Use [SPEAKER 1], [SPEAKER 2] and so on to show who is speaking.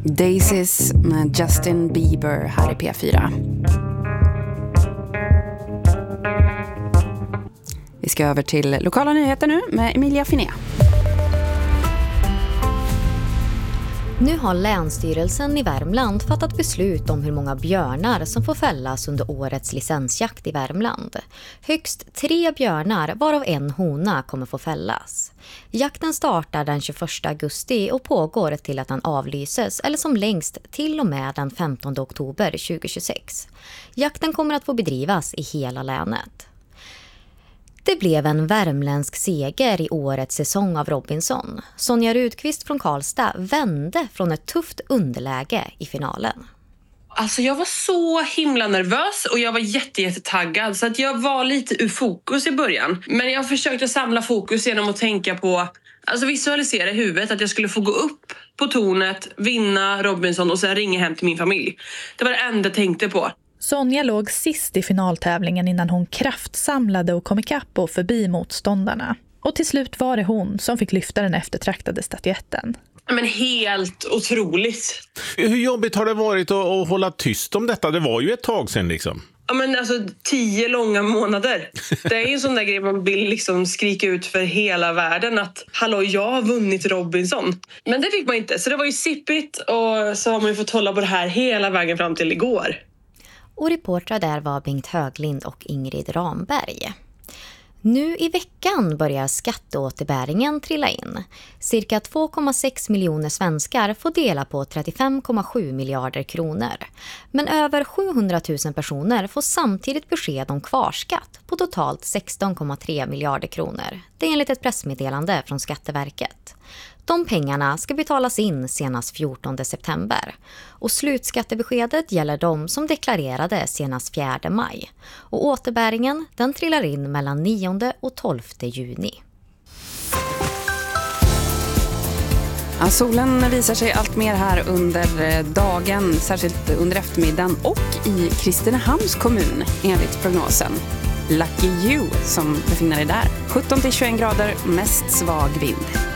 [SPEAKER 1] Daisies med Justin Bieber här i P4. Vi ska över till lokala nyheter nu med Emilia Finé.
[SPEAKER 2] Nu har Länsstyrelsen i Värmland fattat beslut om hur många björnar som får fällas under årets licensjakt i Värmland. Högst 3 björnar, varav en hona, kommer få fällas. Jakten startar den 21 augusti och pågår till att den avlyses eller som längst till och med den 15 oktober 2026. Jakten kommer att få bedrivas i hela länet. Det blev en värmländsk seger i årets säsong av Robinson. Sonja Rudqvist från Karlstad vände från ett tufft underläge i finalen.
[SPEAKER 3] Alltså jag var så himla nervös och jag var jättetaggad så att jag var lite ur fokus i början. Men jag försökte samla fokus genom att tänka på, alltså visualisera i huvudet att jag skulle få gå upp på tornet, vinna Robinson och sen ringa hem till min familj. Det var det enda jag tänkte på.
[SPEAKER 4] Sonja låg sist i finaltävlingen innan hon kraftsamlade och kom ikapp och förbi motståndarna. Och till slut var det hon som fick lyfta den eftertraktade statyetten.
[SPEAKER 3] Men helt otroligt.
[SPEAKER 5] Hur jobbigt har det varit att hålla tyst om detta? Det var ju ett tag sedan liksom.
[SPEAKER 3] Ja men alltså 10 långa månader. Det är ju en sån där grej man vill liksom skrika ut för hela världen att hallå, jag har vunnit Robinson. Men det fick man inte, så det var ju sippigt och så har man ju fått hålla på det här hela vägen fram till igår.
[SPEAKER 2] Och reportrar där var Bengt Höglind och Ingrid Ramberg. Nu i veckan börjar skatteåterbäringen trilla in. Cirka 2,6 miljoner svenskar får dela på 35,7 miljarder kronor. Men över 700 000 personer får samtidigt besked om kvarskatt på totalt 16,3 miljarder kronor. Det är enligt ett pressmeddelande från Skatteverket. De pengarna ska betalas in senast 14 september. Och slutskattebeskedet gäller de som deklarerade senast 4 maj. Och återbäringen den trillar in mellan 9 och 12 juni.
[SPEAKER 1] Ja, solen visar sig allt mer här under dagen, särskilt under eftermiddagen och i Kristinehamns kommun enligt prognosen. Lucky you som befinner dig där. 17-21 grader, mest svag vind.